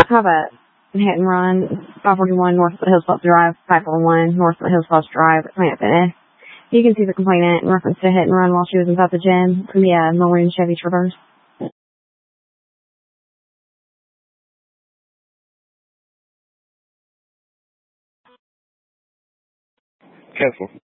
have a hit and run, 541 North Hillsborough Drive, 541 North Hillsborough Drive, Atlanta Fitness. You can see the complainant in reference to hit and run while she was inside the gym from the Maroon Chevy Traverse. Cancel.